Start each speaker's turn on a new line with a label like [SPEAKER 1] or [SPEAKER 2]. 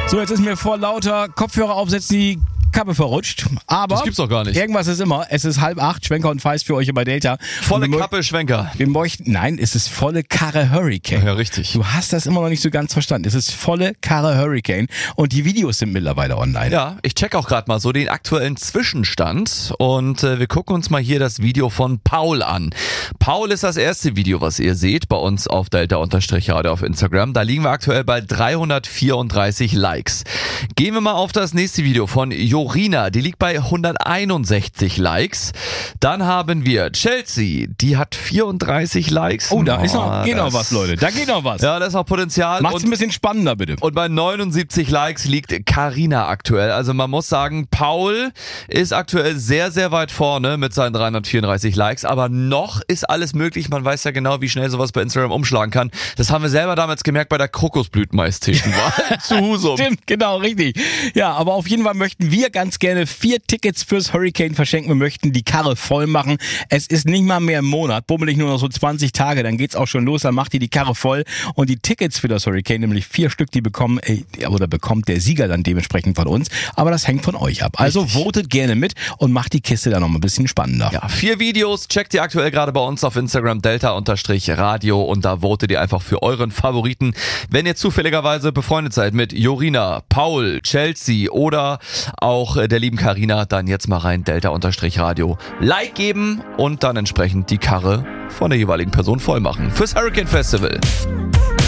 [SPEAKER 1] So, jetzt ist mir vor lauter Kopfhörer aufsetzen die Kappe verrutscht. Aber
[SPEAKER 2] Das gibt's doch gar nicht.
[SPEAKER 1] Irgendwas ist immer. Es ist 7:30, Schwenker und Feist für euch bei Delta.
[SPEAKER 2] Volle Kappe, Schwenker.
[SPEAKER 1] Nein, es ist volle Karre Hurricane.
[SPEAKER 2] Ja, richtig.
[SPEAKER 1] Du hast das immer noch nicht so ganz verstanden. Es ist volle Karre Hurricane und die Videos sind mittlerweile online.
[SPEAKER 2] Ja, ich check auch gerade mal so den aktuellen Zwischenstand und wir gucken uns mal hier das Video von Paul an. Paul ist das erste Video, was ihr seht bei uns auf Delta-Radio auf Instagram. Da liegen wir aktuell bei 334 Likes. Gehen wir mal auf das nächste Video von Jorina, die liegt bei 161 Likes. Dann haben wir Chelsea, die hat 34 Likes.
[SPEAKER 1] Oh, da ist noch, geht noch was, Leute. Da geht noch was.
[SPEAKER 2] Ja, da ist noch Potenzial.
[SPEAKER 1] Macht's ein bisschen spannender, bitte.
[SPEAKER 2] Und bei 79 Likes liegt Carina aktuell. Also man muss sagen, Paul ist aktuell sehr, sehr weit vorne mit seinen 334 Likes. Aber noch ist alles möglich. Man weiß ja genau, wie schnell sowas bei Instagram umschlagen kann. Das haben wir selber damals gemerkt bei der Krokusblütenmais-Tastenwahl zu Husum.
[SPEAKER 1] Stimmt, genau, richtig. Ja, aber auf jeden Fall möchten wir ganz gerne 4 Tickets fürs Hurricane verschenken. Wir möchten die Karre voll machen. Es ist nicht mal mehr im Monat, bummelig nur noch so 20 Tage, dann geht's auch schon los, dann macht ihr die Karre voll. Und die Tickets für das Hurricane, nämlich 4 Stück, die bekommt der Sieger dann dementsprechend von uns. Aber das hängt von euch ab. Also votet gerne mit und macht die Kiste dann noch mal ein bisschen spannender.
[SPEAKER 2] Ja, 4 Videos checkt ihr aktuell gerade bei uns auf Instagram Delta-Radio und da votet ihr einfach für euren Favoriten. Wenn ihr zufälligerweise befreundet seid mit Jorina, Paul, Chelsea oder auch der lieben Carina, dann jetzt mal rein Delta-Radio. Like geben und dann entsprechend die Karre von der jeweiligen Person voll machen. Fürs Hurricane Festival.